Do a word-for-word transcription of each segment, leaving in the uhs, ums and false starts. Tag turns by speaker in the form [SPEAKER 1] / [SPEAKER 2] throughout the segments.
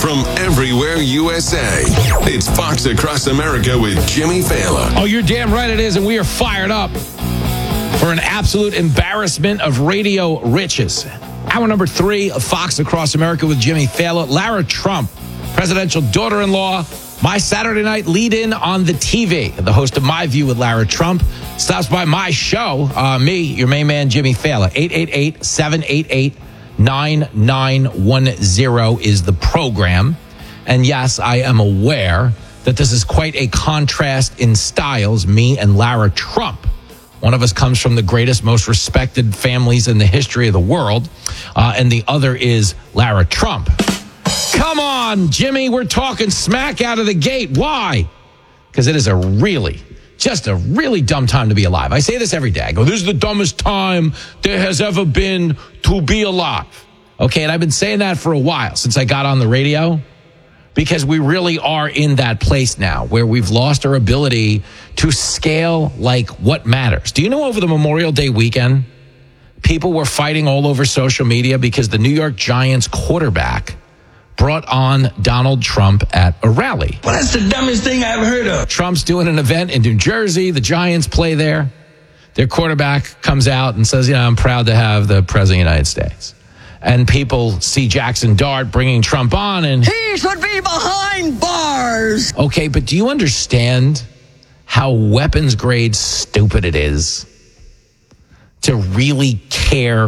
[SPEAKER 1] from everywhere U S A. It's Fox Across America with Jimmy Fallon.
[SPEAKER 2] Oh, you're damn right it is, and we are fired up for an absolute embarrassment of radio riches. Hour number three of Fox Across America with Jimmy Fallon. Lara Trump, presidential daughter-in-law, my Saturday night lead-in on the T V. The host of My View with Lara Trump stops by my show. Uh, me, your main man, Jimmy Fallon. eight eight eight, seven eight eight, nine nine one zero is the program. And yes, I am aware that this is quite a contrast in styles, me and Lara Trump. One of us comes from the greatest, most respected families in the history of the world, uh, and the other is Lara Trump. Come on, Jimmy, we're talking smack out of the gate. Why? Because it is a really, just a really dumb time to be alive. I say this every day. I go, this is the dumbest time there has ever been to be alive. Okay, and I've been saying that for a while, since I got on the radio, because we really are in that place now where we've lost our ability to scale like what matters. Do you know over the Memorial Day weekend, people were fighting all over social media because the New York Giants quarterback brought on Donald Trump at a rally.
[SPEAKER 3] Well, that's the dumbest thing I've heard of.
[SPEAKER 2] Trump's doing an event in New Jersey. The Giants play there. Their quarterback comes out and says, you know, I'm proud to have the president of the United States. And people see Jackson Dart bringing Trump on and...
[SPEAKER 3] He should be behind bars.
[SPEAKER 2] Okay, but do you understand how weapons grade stupid it is to really care,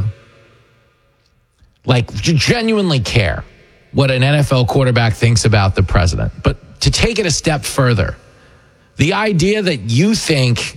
[SPEAKER 2] like genuinely care, what an N F L quarterback thinks about the president? But to take it a step further, the idea that you think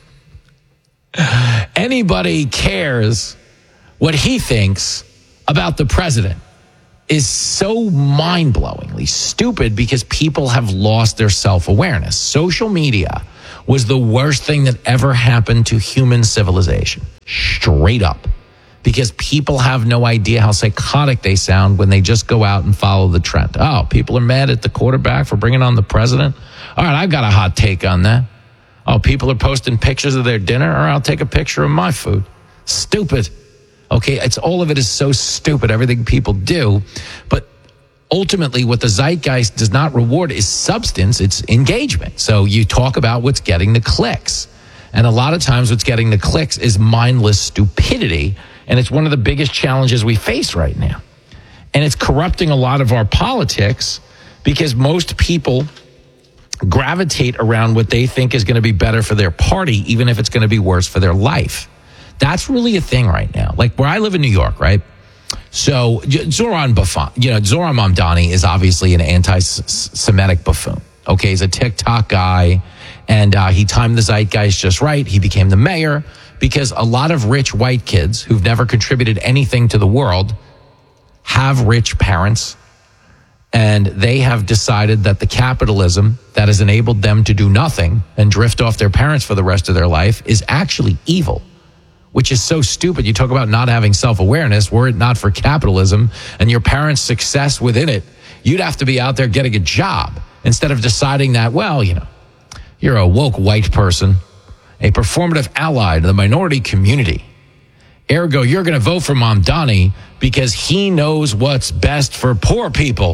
[SPEAKER 2] anybody cares what he thinks about the president is so mind-blowingly stupid because people have lost their self-awareness. Social media was the worst thing that ever happened to human civilization, straight up, because people have no idea how psychotic they sound when they just go out and follow the trend. Oh, people are mad at the quarterback for bringing on the president? All right, I've got a hot take on that. Oh, people are posting pictures of their dinner? Or I'll take a picture of my food. Stupid. Okay, it's all of it is so stupid, everything people do. But ultimately, what the zeitgeist does not reward is substance, it's engagement. So you talk about what's getting the clicks. And a lot of times what's getting the clicks is mindless stupidity. And it's one of the biggest challenges we face right now. And it's corrupting a lot of our politics because most people gravitate around what they think is going to be better for their party, even if it's going to be worse for their life. That's really a thing right now. Like where I live in New York, right? So Zoran Buffon, you know, Zoran Mamdani is obviously an anti-Semitic buffoon. Okay, he's a TikTok guy, and uh, he timed the zeitgeist just right. He became the mayor because a lot of rich white kids who've never contributed anything to the world have rich parents, and they have decided that the capitalism that has enabled them to do nothing and drift off their parents for the rest of their life is actually evil. Which is so stupid. You talk about not having self-awareness. Were it not for capitalism and your parents' success within it, you'd have to be out there getting a job instead of deciding that, well, you know, you're a woke white person, a performative ally to the minority community. Ergo, you're going to vote for Mamdani because he knows what's best for poor people.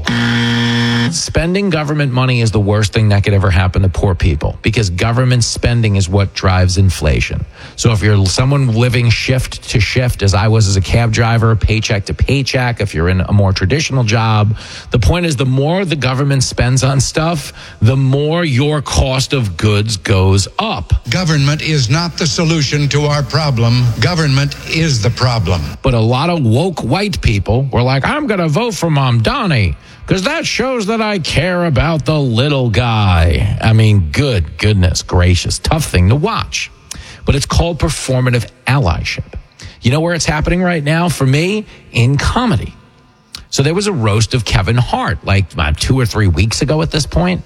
[SPEAKER 2] Spending government money is the worst thing that could ever happen to poor people because government spending is what drives inflation. So if you're someone living shift to shift, as I was as a cab driver, paycheck to paycheck, if you're in a more traditional job, the point is the more the government spends on stuff, the more your cost of goods goes up.
[SPEAKER 4] Government is not the solution to our problem. Government is the problem.
[SPEAKER 2] But a lot of woke white people were like, I'm going to vote for Mamdani because that shows that I care about the little guy. I mean, good goodness gracious, tough thing to watch. But it's called performative allyship. You know where it's happening right now for me? In comedy. So there was a roast of Kevin Hart like uh, two or three weeks ago at this point.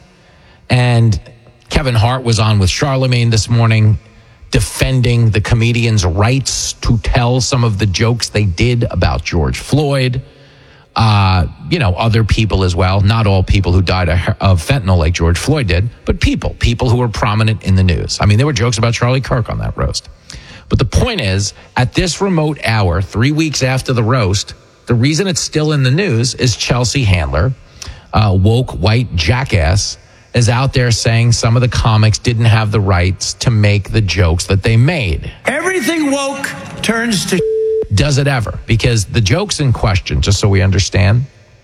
[SPEAKER 2] And Kevin Hart was on with Charlemagne this morning defending the comedian's rights to tell some of the jokes they did about George Floyd. Uh, you know, other people as well. Not all people who died of fentanyl like George Floyd did, but people, people who were prominent in the news. I mean, there were jokes about Charlie Kirk on that roast. But the point is, at this remote hour, three weeks after the roast, the reason it's still in the news is Chelsea Handler uh, woke white jackass is out there saying some of the comics didn't have the rights to make the jokes that they made.
[SPEAKER 3] Everything woke turns to
[SPEAKER 2] Does it ever? Because the jokes in question, just so we understand,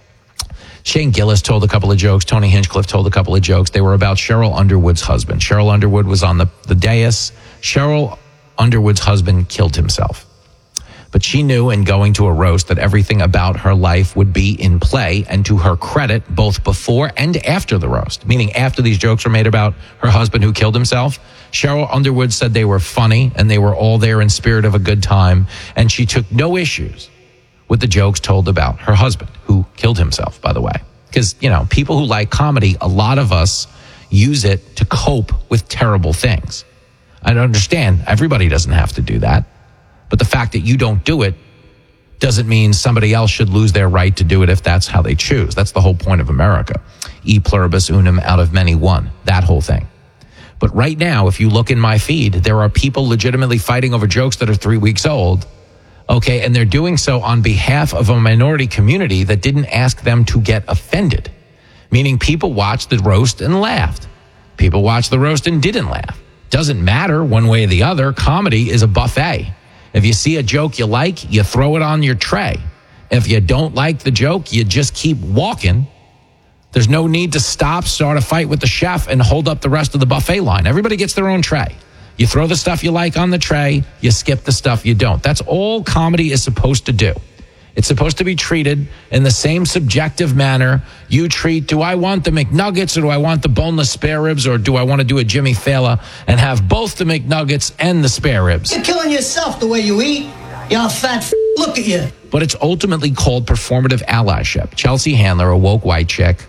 [SPEAKER 2] Shane Gillis told a couple of jokes. Tony Hinchcliffe told a couple of jokes. They were about Cheryl Underwood's husband. Cheryl Underwood was on the, the dais. Cheryl Underwood's husband killed himself. But she knew in going to a roast that everything about her life would be in play, and to her credit, both before and after the roast, meaning after these jokes were made about her husband who killed himself, Cheryl Underwood said they were funny and they were all there in spirit of a good time, and she took no issues with the jokes told about her husband who killed himself, by the way. Because, you know, people who like comedy, a lot of us use it to cope with terrible things. I understand everybody doesn't have to do that. But the fact that you don't do it doesn't mean somebody else should lose their right to do it if that's how they choose. That's the whole point of America. E pluribus unum, out of many one. That whole thing. But right now, if you look in my feed, there are people legitimately fighting over jokes that are three weeks old. Okay, and they're doing so on behalf of a minority community that didn't ask them to get offended. Meaning people watched the roast and laughed. People watched the roast and didn't laugh. Doesn't matter one way or the other. Comedy is a buffet. If you see a joke you like, you throw it on your tray. If you don't like the joke, you just keep walking. There's no need to stop, start a fight with the chef, and hold up the rest of the buffet line. Everybody gets their own tray. You throw the stuff you like on the tray, you skip the stuff you don't. That's all comedy is supposed to do. It's supposed to be treated in the same subjective manner you treat, do I want the McNuggets or do I want the boneless spare ribs, or do I want to do a Jimmy Fallon and have both the McNuggets and the spare ribs?
[SPEAKER 5] You're killing yourself the way you eat. Y'all fat f- look at you.
[SPEAKER 2] But it's ultimately called performative allyship. Chelsea Handler, a woke white chick,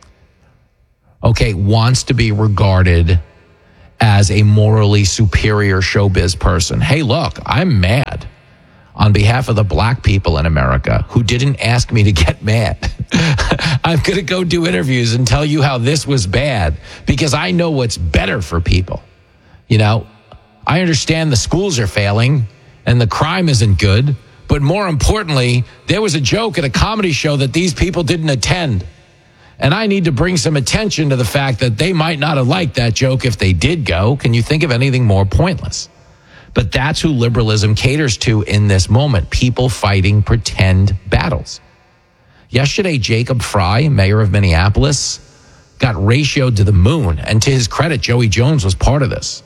[SPEAKER 2] okay, wants to be regarded as a morally superior showbiz person. Hey, look, I'm mad on behalf of the black people in America who didn't ask me to get mad. I'm going to go do interviews and tell you how this was bad because I know what's better for people. You know, I understand the schools are failing and the crime isn't good, but more importantly, there was a joke at a comedy show that these people didn't attend. And I need to bring some attention to the fact that they might not have liked that joke if they did go. Can you think of anything more pointless? But that's who liberalism caters to in this moment, people fighting pretend battles. Yesterday, Jacob Fry, mayor of Minneapolis, got ratioed to the moon. And to his credit, Joey Jones was part of this.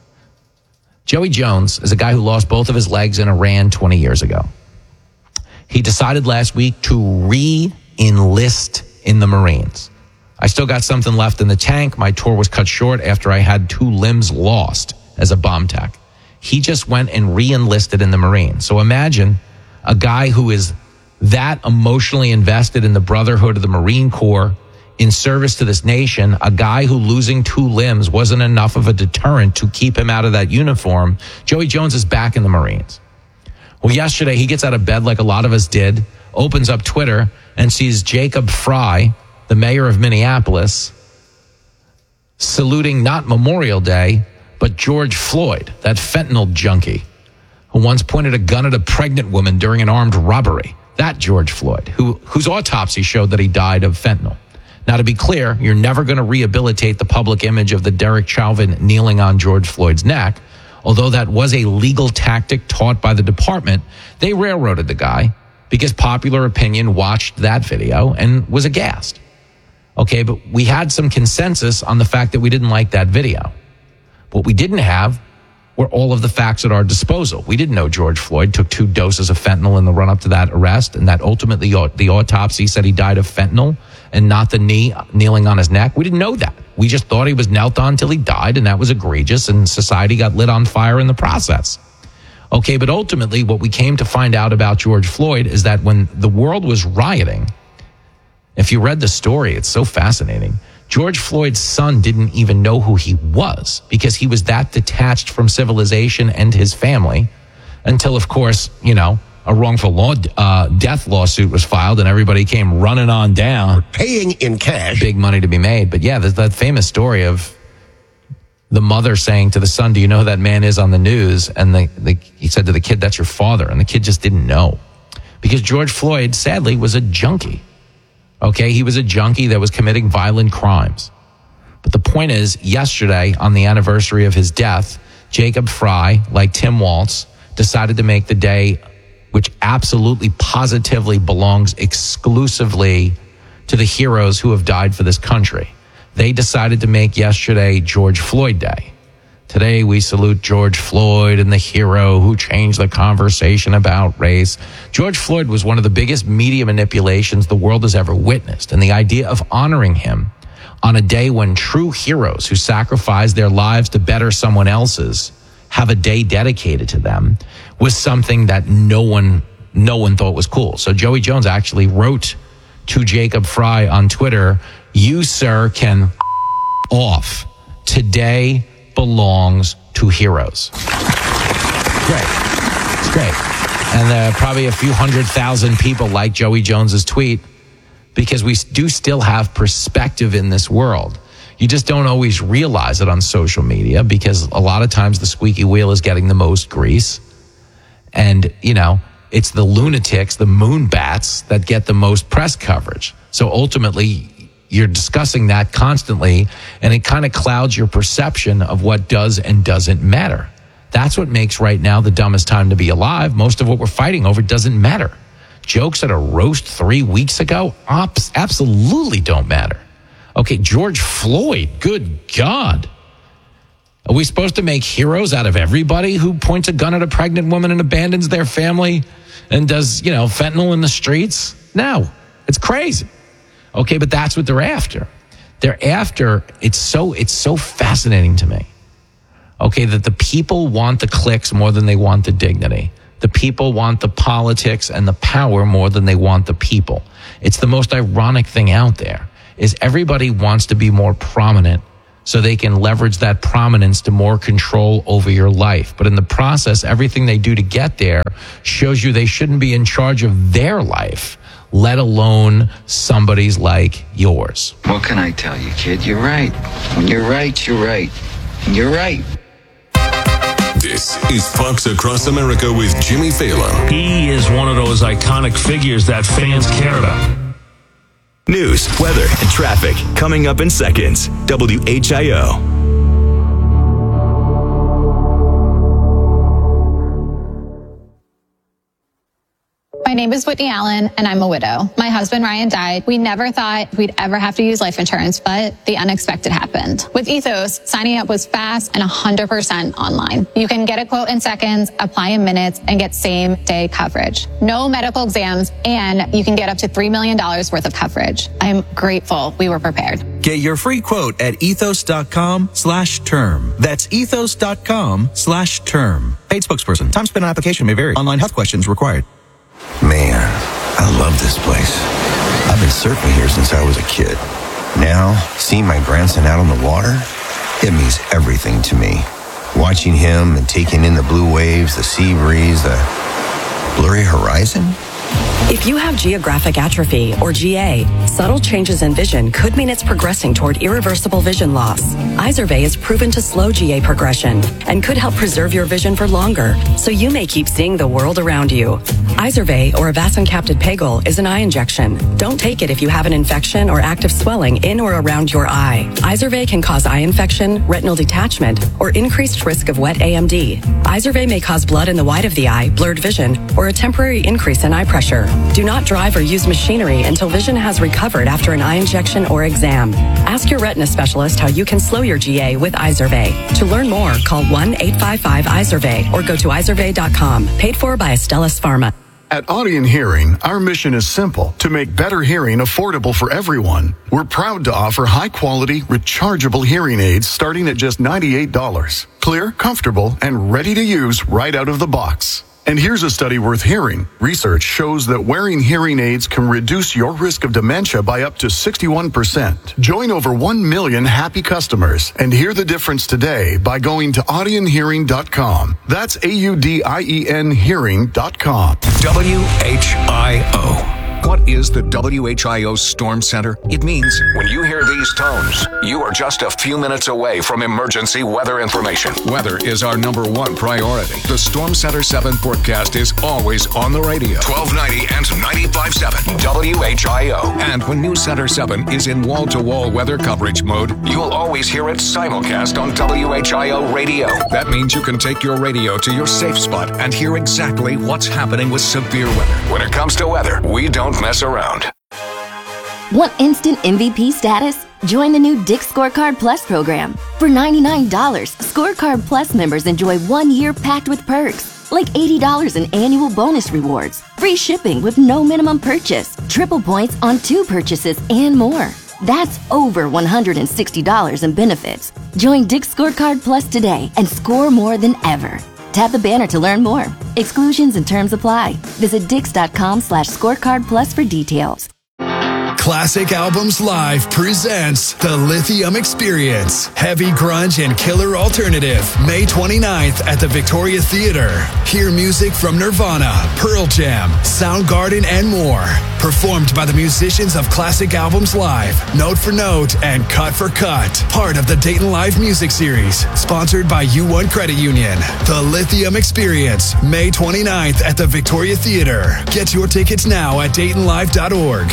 [SPEAKER 2] Joey Jones is a guy who lost both of his legs in Iran twenty years ago. He decided last week to re-enlist in the Marines. I still got something left in the tank. My tour was cut short after I had two limbs lost as a bomb tech. He just went and re-enlisted in the Marines. So imagine a guy who is that emotionally invested in the brotherhood of the Marine Corps in service to this nation, a guy who losing two limbs wasn't enough of a deterrent to keep him out of that uniform. Joey Jones is back in the Marines. Well, yesterday he gets out of bed like a lot of us did, opens up Twitter and sees Jacob Fry, the mayor of Minneapolis, saluting not Memorial Day, but George Floyd, that fentanyl junkie who once pointed a gun at a pregnant woman during an armed robbery. That George Floyd, who whose autopsy showed that he died of fentanyl. Now, to be clear, you're never going to rehabilitate the public image of the Derek Chauvin kneeling on George Floyd's neck. Although that was a legal tactic taught by the department, they railroaded the guy because popular opinion watched that video and was aghast. Okay, but we had some consensus on the fact that we didn't like that video. What we didn't have were all of the facts at our disposal. We didn't know George Floyd took two doses of fentanyl in the run-up to that arrest, and that ultimately the autopsy said he died of fentanyl and not the knee kneeling on his neck. We didn't know that. We just thought he was knelt on till he died, and that was egregious, and society got lit on fire in the process. Okay, but ultimately what we came to find out about George Floyd is that when the world was rioting, if you read the story, it's so fascinating. George Floyd's son didn't even know who he was because he was that detached from civilization and his family until, of course, you know, a wrongful law, uh, death lawsuit was filed and everybody came running on down.
[SPEAKER 6] Paying in cash.
[SPEAKER 2] Big money to be made. But yeah, there's that famous story of the mother saying to the son, do you know who that man is on the news? And the, the, he said to the kid, that's your father. And the kid just didn't know because George Floyd, sadly, was a junkie. Okay, he was a junkie that was committing violent crimes. But the point is, yesterday, on the anniversary of his death, Jacob Frey, like Tim Waltz, decided to make the day, which absolutely positively belongs exclusively to the heroes who have died for this country. They decided to make yesterday George Floyd Day. Today, we salute George Floyd and the hero who changed the conversation about race. George Floyd was one of the biggest media manipulations the world has ever witnessed. And the idea of honoring him on a day when true heroes who sacrificed their lives to better someone else's have a day dedicated to them was something that no one, no one thought was cool. So Joey Jones actually wrote to Jacob Frey on Twitter, "You, sir, can off. Today belongs to heroes." Great. It's great. And there are probably a few hundred thousand people like Joey Jones's tweet, because we do still have perspective in this world. You just don't always realize it on social media, because a lot of times the squeaky wheel is getting the most grease. And, you know, it's the lunatics, the moon bats, that get the most press coverage. So ultimately, you're discussing that constantly, and it kind of clouds your perception of what does and doesn't matter. That's what makes right now the dumbest time to be alive. Most of what we're fighting over doesn't matter. Jokes at a roast three weeks ago ops absolutely don't matter. Okay, George Floyd, good God. Are we supposed to make heroes out of everybody who points a gun at a pregnant woman and abandons their family and does, you know, fentanyl in the streets? No, it's crazy. Okay, but that's what they're after. They're after, it's so, it's so fascinating to me. Okay, that the people want the clicks more than they want the dignity. The people want the politics and the power more than they want the people. It's the most ironic thing out there, is everybody wants to be more prominent so they can leverage that prominence to more control over your life. But in the process, everything they do to get there shows you they shouldn't be in charge of their life, let alone somebody's like yours.
[SPEAKER 6] What can I tell you, kid? You're right. When you're right, you're right. And you're right.
[SPEAKER 1] This is Fox Across America with Jimmy Fallon.
[SPEAKER 7] He is one of those iconic figures that fans care about.
[SPEAKER 8] News, weather, and traffic coming up in seconds. W H I O.
[SPEAKER 9] My name is Whitney Allen, and I'm a widow. My husband, Ryan, died. We never thought we'd ever have to use life insurance, but the unexpected happened. With Ethos, signing up was fast and one hundred percent online. You can get a quote in seconds, apply in minutes, and get same-day coverage. No medical exams, and you can get up to three million dollars worth of coverage. I'm grateful we were prepared.
[SPEAKER 10] Get your free quote at ethos.com slash term. That's ethos.com slash term. Paid spokesperson. Time spent on application may vary. Online health questions required.
[SPEAKER 11] Man, I love this place. I've been surfing here since I was a kid. Now, seeing my grandson out on the water, it means everything to me. Watching him and taking in the blue waves, the sea breeze, the blurry horizon.
[SPEAKER 12] If you have geographic atrophy, or G A, subtle changes in vision could mean it's progressing toward irreversible vision loss. Izervay is proven to slow G A progression and could help preserve your vision for longer, so you may keep seeing the world around you. Izervay, or avacincaptad pegol, is an eye injection. Don't take it if you have an infection or active swelling in or around your eye. Izervay can cause eye infection, retinal detachment, or increased risk of wet A M D. Izervay may cause blood in the white of the eye, blurred vision, or a temporary increase in eye pressure. Do not drive or use machinery until vision has recovered after an eye injection or exam. Ask your retina specialist how you can slow your G A with Izervay. To learn more, call one eight five five Izervay or go to izervay dot com. Paid for by Astellas Pharma.
[SPEAKER 13] At Audion Hearing, our mission is simple: to make better hearing affordable for everyone. We're proud to offer high-quality, rechargeable hearing aids starting at just ninety-eight dollars. Clear, comfortable, and ready to use right out of the box. And here's a study worth hearing. Research shows that wearing hearing aids can reduce your risk of dementia by up to sixty-one percent. Join over one million happy customers and hear the difference today by going to audion hearing dot com. That's A U D I E N hearing dot com.
[SPEAKER 14] W H I O. What is the W H I O Storm Center? It means when you hear these tones, you are just a few minutes away from emergency weather information. Weather is our number one priority. The Storm Center seven forecast is always on the radio. twelve ninety and ninety-five point seven W H I O. And when News Center seven is in wall-to-wall weather coverage mode, you'll always hear it simulcast on W H I O radio. That means you can take your radio to your safe spot and hear exactly what's happening with severe weather. When it comes to weather, we don't mess around.
[SPEAKER 15] Want instant M V P status? Join the new Dick's Scorecard Plus program. For ninety-nine dollars, Scorecard Plus members enjoy one year packed with perks, like eighty dollars in annual bonus rewards, free shipping with no minimum purchase, triple points on two purchases, and more. That's over one hundred sixty dollars in benefits. Join Dick's Scorecard Plus today and score more than ever. Tap the banner to learn more. Exclusions and terms apply. Visit dix.com slash scorecard plus for details.
[SPEAKER 16] Classic Albums Live presents The Lithium Experience. Heavy grunge and killer alternative. May twenty-ninth at the Victoria Theater. Hear music from Nirvana, Pearl Jam, Soundgarden, and more. Performed by the musicians of Classic Albums Live, Note for Note, and Cut for Cut. Part of the Dayton Live Music Series. Sponsored by U one Credit Union. The Lithium Experience. May twenty-ninth at the Victoria Theater. Get your tickets now at dayton live dot org.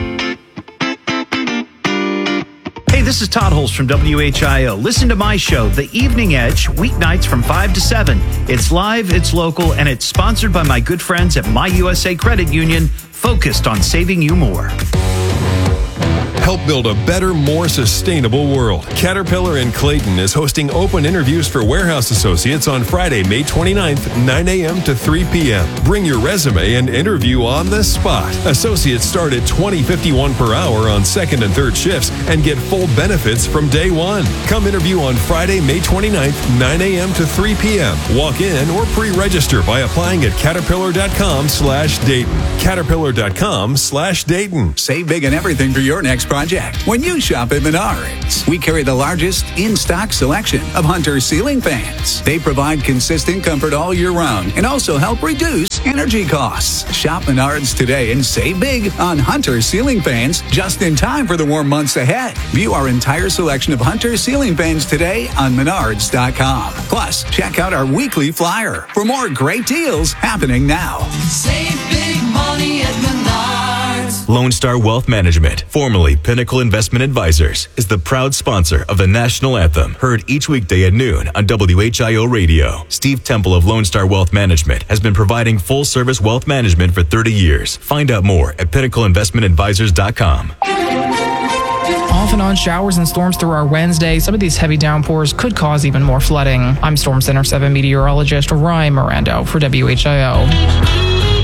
[SPEAKER 3] Hey, this is Todd Holst from W H I O. Listen to my show, The Evening Edge, weeknights from five to seven. It's live, it's local, and it's sponsored by my good friends at My U S A Credit Union, focused on saving you more.
[SPEAKER 17] Help build a better, more sustainable world. Caterpillar in Clayton is hosting open interviews for warehouse associates on Friday, May twenty-ninth, nine a.m. to three p.m. Bring your resume and interview on the spot. Associates start at twenty fifty-one per hour on second and third shifts and get full benefits from day one. Come interview on Friday, May twenty-ninth, nine a.m. to three p.m. Walk in or pre-register by applying at caterpillar.com slash Dayton. Caterpillar.com slash Dayton.
[SPEAKER 18] Save big on everything for your next project when you shop at Menards. We carry the largest in-stock selection of Hunter ceiling fans. They provide consistent comfort all year round and also help reduce energy costs. Shop Menards today and save big on Hunter ceiling fans just in time for the warm months ahead. View our entire selection of Hunter ceiling fans today on menards dot com. Plus, check out our weekly flyer for more great deals happening now.
[SPEAKER 19] Save big money at Menards.
[SPEAKER 8] Lone Star Wealth Management, formerly Pinnacle Investment Advisors, is the proud sponsor of the National Anthem, heard each weekday at noon on W H I O Radio. Steve Temple of Lone Star Wealth Management has been providing full-service wealth management for thirty years. Find out more at pinnacle investment advisors dot com.
[SPEAKER 20] Off and on showers and storms through our Wednesday. Some of these heavy downpours could cause even more flooding. I'm Storm Center seven meteorologist Ryan Mirando for W H I O.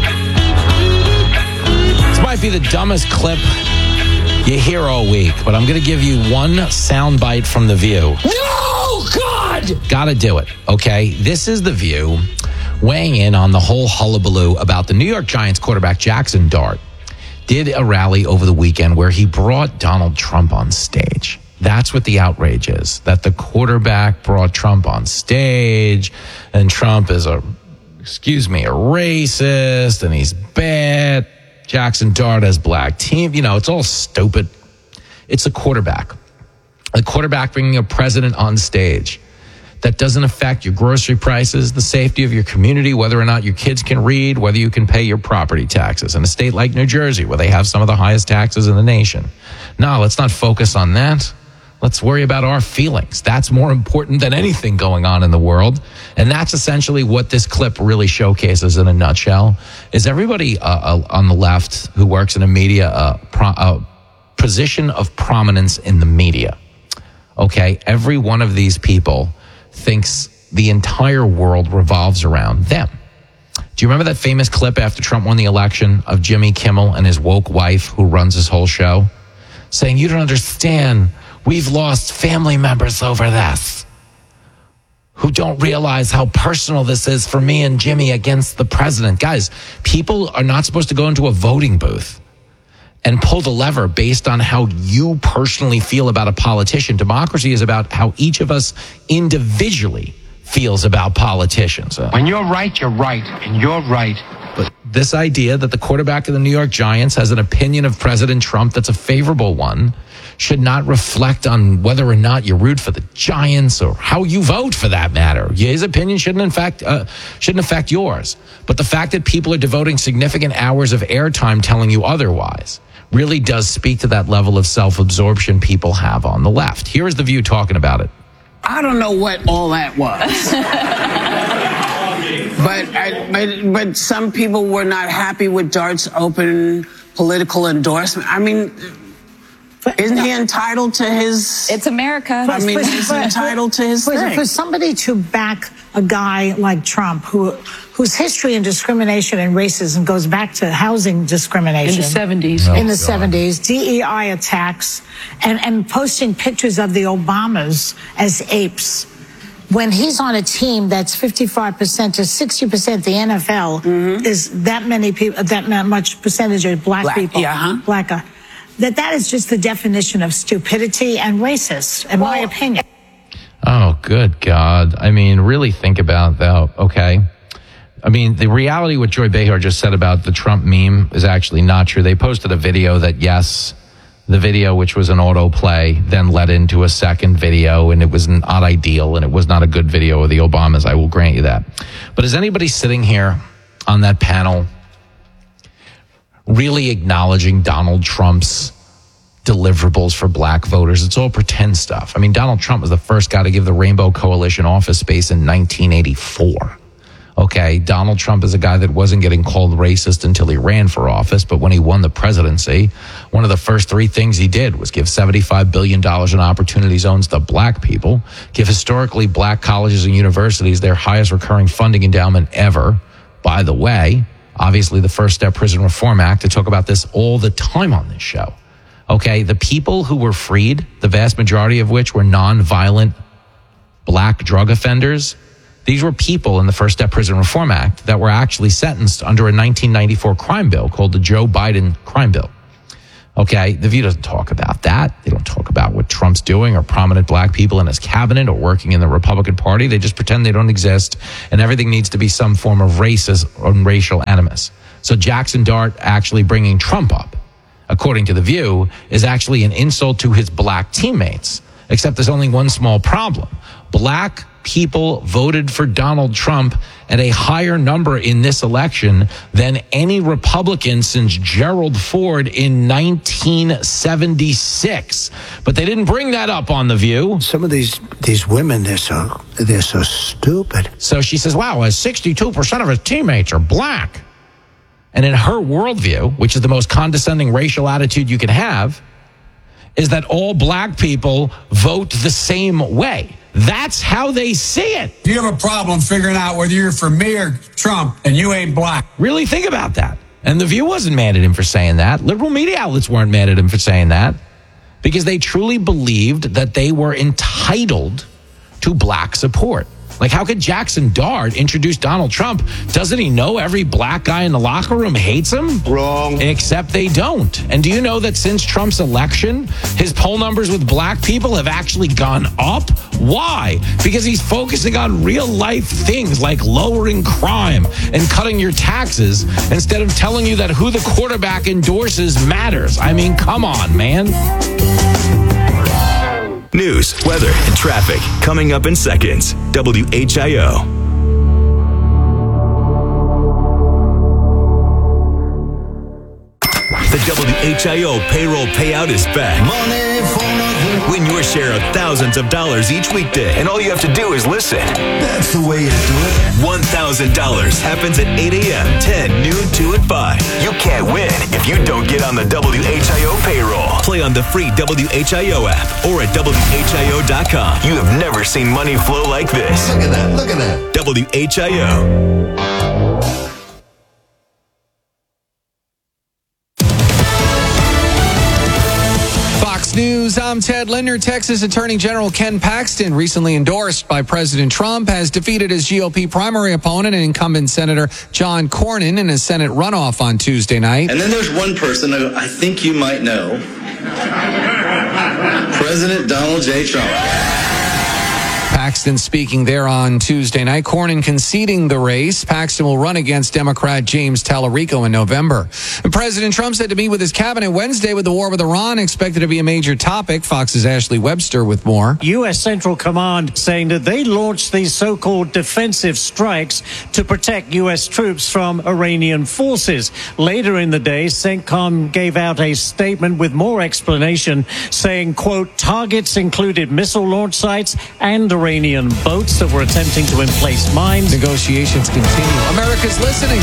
[SPEAKER 2] Might be the dumbest clip you hear all week, but I'm going to give you one soundbite from The View.
[SPEAKER 19] No, God!
[SPEAKER 2] Gotta do it, okay? This is The View weighing in on the whole hullabaloo about the New York Giants quarterback Jackson Dart did a rally over the weekend where he brought Donald Trump on stage. That's what the outrage is, that the quarterback brought Trump on stage, and Trump is a, excuse me, a racist, and he's bad. Jackson Dart has black team. You know, it's all stupid. It's a quarterback. A quarterback bringing a president on stage. That doesn't affect your grocery prices, the safety of your community, whether or not your kids can read, whether you can pay your property taxes. In a state like New Jersey, where they have some of the highest taxes in the nation. No, let's not focus on that. Let's worry about our feelings. That's more important than anything going on in the world. And that's essentially what this clip really showcases in a nutshell, is everybody uh, uh, on the left who works in a media uh, pro- uh, position of prominence in the media. Okay, every one of these people thinks the entire world revolves around them. Do you remember that famous clip after Trump won the election of Jimmy Kimmel and his woke wife who runs his whole show saying, "You don't understand. We've lost family members over this who don't realize how personal this is for me and Jimmy against the president." Guys, people are not supposed to go into a voting booth and pull the lever based on how you personally feel about a politician. Democracy is about how each of us individually feels about politicians.
[SPEAKER 21] When you're right, you're right, and you're right.
[SPEAKER 2] But this idea that the quarterback of the New York Giants has an opinion of President Trump that's a favorable one should not reflect on whether or not you root for the Giants or how you vote, for that matter. His opinion shouldn't, in fact, uh, shouldn't affect yours. But the fact that people are devoting significant hours of airtime telling you otherwise really does speak to that level of self-absorption people have on the left. Here is The View talking about it.
[SPEAKER 21] I don't know what all that was. but, I, but but some people were not happy with Dart's open political endorsement. I mean, isn't he entitled to his...
[SPEAKER 22] It's America.
[SPEAKER 21] I mean, he's entitled to his
[SPEAKER 23] for,
[SPEAKER 21] thing.
[SPEAKER 23] For somebody to back a guy like Trump, who whose history in discrimination and racism goes back to housing discrimination.
[SPEAKER 21] In the seventies.
[SPEAKER 23] In the
[SPEAKER 21] Oh,
[SPEAKER 23] seventies, D E I attacks, and, and posting pictures of the Obamas as apes. When he's on a team that's fifty-five percent to sixty percent the N F L, mm-hmm. is that many people, that much percentage of black,
[SPEAKER 21] Black,
[SPEAKER 23] people.
[SPEAKER 21] yeah, huh?
[SPEAKER 23] Black, uh, that that is just the definition of stupidity and racist, in well, my opinion.
[SPEAKER 2] Oh, good God. I mean, really think about that, okay? I mean, the reality what Joy Behar just said about the Trump meme is actually not true. They posted a video that, yes, the video, which was an autoplay, then led into a second video, and it was not ideal, and it was not a good video of the Obamas. I will grant you that. But is anybody sitting here on that panel really acknowledging Donald Trump's deliverables for black voters? It's all pretend stuff. I mean, Donald Trump was the first guy to give the Rainbow Coalition office space in nineteen eighty-four. Okay, Donald Trump is a guy that wasn't getting called racist until he ran for office, but when he won the presidency, one of the first three things he did was give seventy-five billion dollars in opportunity zones to black people, give historically black colleges and universities their highest recurring funding endowment ever. By the way, obviously the First Step Prison Reform Act, I talk about this all the time on this show. Okay, the people who were freed, the vast majority of which were non-violent black drug offenders, these were people in the First Step Prison Reform Act that were actually sentenced under a nineteen ninety-four crime bill called the Joe Biden crime bill. Okay, The View doesn't talk about that. They don't talk about what Trump's doing or prominent black people in his cabinet or working in the Republican Party. They just pretend they don't exist, and everything needs to be some form of racist or racial animus. So Jackson Dart actually bringing Trump up, according to The View, is actually an insult to his black teammates, except there's only one small problem. Black people voted for Donald Trump at a higher number in this election than any Republican since Gerald Ford in nineteen seventy-six. But they didn't bring that up on The View.
[SPEAKER 24] Some of these these women, they're so they're so stupid.
[SPEAKER 2] So she says, wow, sixty-two percent of his teammates are black. And in her worldview, which is the most condescending racial attitude you can have, is that all black people vote the same way. That's how they see it.
[SPEAKER 25] You have a problem figuring out whether you're for me or Trump, and you ain't black.
[SPEAKER 2] Really think about that. And The View wasn't mad at him for saying that. Liberal media outlets weren't mad at him for saying that, because they truly believed that they were entitled to black support. Like, how could Jackson Dart introduce Donald Trump? Doesn't he know every black guy in the locker room hates him?
[SPEAKER 24] Wrong.
[SPEAKER 2] Except they don't. And do you know that since Trump's election, his poll numbers with black people have actually gone up? Why? Because he's focusing on real life things like lowering crime and cutting your taxes instead of telling you that who the quarterback endorses matters. I mean, come on, man.
[SPEAKER 8] News, weather, and traffic coming up in seconds. W H I O. The W H I O payroll payout is back.
[SPEAKER 19] Money for nothing.
[SPEAKER 8] Win your share of thousands of dollars each weekday, and all you have to do is listen.
[SPEAKER 19] That's the way to do it.
[SPEAKER 8] one thousand dollars happens at eight a.m., ten, noon, two, and five. You can't win if you don't get on the W H I O payroll. Play on the free W H I O app or at W H I O dot com. You have never seen money flow like this.
[SPEAKER 19] Look at that, look at that.
[SPEAKER 8] W H I O.
[SPEAKER 26] News, I'm Ted Linder. Texas Attorney General Ken Paxton, recently endorsed by President Trump, has defeated his G O P primary opponent and incumbent Senator John Cornyn in a Senate runoff on Tuesday night.
[SPEAKER 27] And then there's one person who I think you might know, President Donald J. Trump.
[SPEAKER 26] Paxton speaking there on Tuesday night. Cornyn conceding the race. Paxton will run against Democrat James Tallarico in November. And President Trump said to meet with his cabinet Wednesday with the war with Iran expected to be a major topic. Fox's Ashley Webster with more.
[SPEAKER 1] U S. Central Command saying that they launched these so-called defensive strikes to protect U S troops from Iranian forces. Later in the day, CENTCOM gave out a statement with more explanation saying, quote, targets included missile launch sites and Iranian boats that were attempting to emplace mines.
[SPEAKER 26] Negotiations continue. America's listening.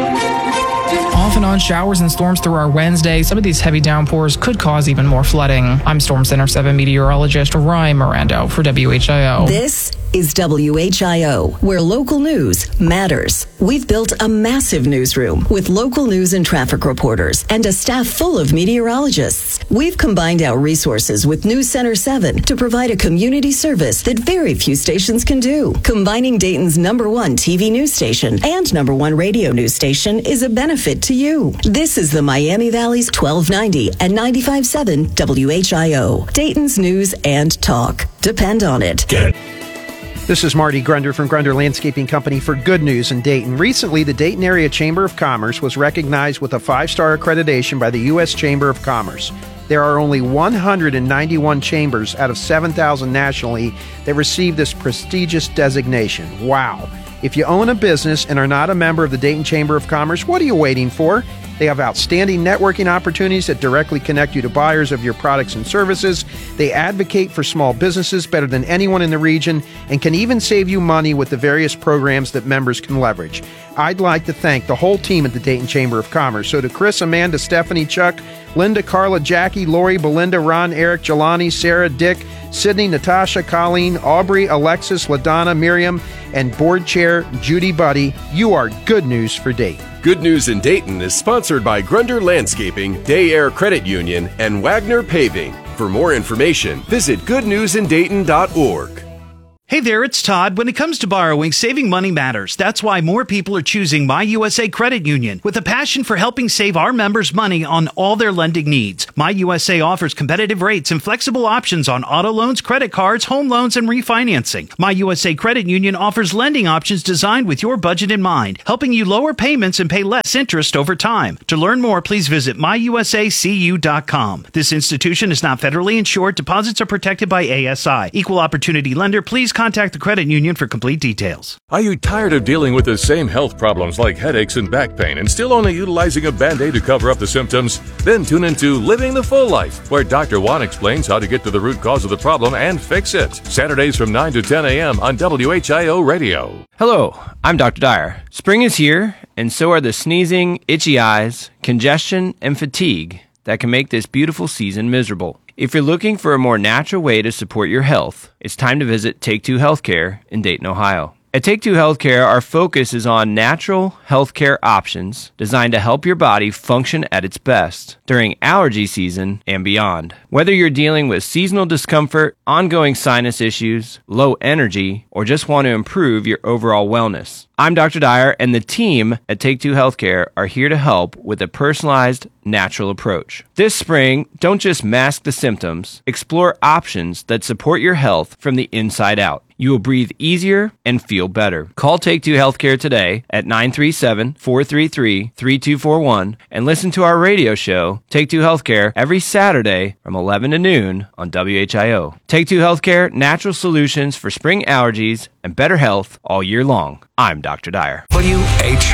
[SPEAKER 20] Off and on showers and storms through our Wednesday. Some of these heavy downpours could cause even more flooding. I'm Storm Center seven meteorologist Ryan Mirando for W H I O.
[SPEAKER 12] This is W H I O, where local news matters. We've built a massive newsroom with local news and traffic reporters and a staff full of meteorologists. We've combined our resources with News Center seven to provide a community service that very few stations can do. Combining Dayton's number one T V news station and number one radio news station is a benefit to you. This is the Miami Valley's twelve ninety and ninety-five point seven W H I O. Dayton's news and talk. Depend on it.
[SPEAKER 4] Get it. This is Marty Grunder from Grunder Landscaping Company for Good News in Dayton. Recently, the Dayton Area Chamber of Commerce was recognized with a five-star accreditation by the U S Chamber of Commerce. There are only one hundred ninety-one chambers out of seven thousand nationally that receive this prestigious designation. Wow. If you own a business and are not a member of the Dayton Chamber of Commerce, what are you waiting for? They have outstanding networking opportunities that directly connect you to buyers of your products and services. They advocate for small businesses better than anyone in the region and can even save you money with the various programs that members can leverage. I'd like to thank the whole team at the Dayton Chamber of Commerce. So to Chris, Amanda, Stephanie, Chuck, Linda, Carla, Jackie, Lori, Belinda, Ron, Eric, Jelani, Sarah, Dick, Sydney, Natasha, Colleen, Aubrey, Alexis, LaDonna, Miriam, and board chair Judy Buddy, you are good news for Dayton.
[SPEAKER 5] Good News in Dayton is sponsored by Grunder Landscaping, Day Air Credit Union, and Wagner Paving. For more information, visit good news in dayton dot org.
[SPEAKER 3] Hey there, it's Todd. When it comes to borrowing, saving money matters. That's why more people are choosing My U S A Credit Union with a passion for helping save our members money on all their lending needs. My U S A offers competitive rates and flexible options on auto loans, credit cards, home loans, and refinancing. My U S A Credit Union offers lending options designed with your budget in mind, helping you lower payments and pay less interest over time. To learn more, please visit my u s a c u dot com. This institution is not federally insured. Deposits are protected by A S I. Equal opportunity lender. Please contact the credit union for complete details.
[SPEAKER 6] Are you tired of dealing with the same health problems like headaches and back pain and still only utilizing a Band-Aid to cover up the symptoms? Then tune into Living the Full Life, where Doctor Juan explains how to get to the root cause of the problem and fix it. Saturdays from nine to ten a.m. on W H I O Radio.
[SPEAKER 7] Hello, I'm Doctor Dyer. Spring is here, and so are the sneezing, itchy eyes, congestion, and fatigue that can make this beautiful season miserable. If you're looking for a more natural way to support your health, it's time to visit Take Two Healthcare in Dayton, Ohio. At Take Two Healthcare, our focus is on natural healthcare options designed to help your body function at its best during allergy season and beyond. Whether you're dealing with seasonal discomfort, ongoing sinus issues, low energy, or just want to improve your overall wellness, I'm Doctor Dyer, and the team at Take Two Healthcare are here to help with a personalized, natural approach. This spring, don't just mask the symptoms, explore options that support your health from the inside out. You will breathe easier and feel better. Call Take Two Healthcare today at nine three seven, four three three, three two four one and listen to our radio show, Take Two Healthcare, every Saturday from eleven to noon on W H I O. Take Two Healthcare, natural solutions for spring allergies and better health all year long. I'm Doctor Dyer.
[SPEAKER 18] W H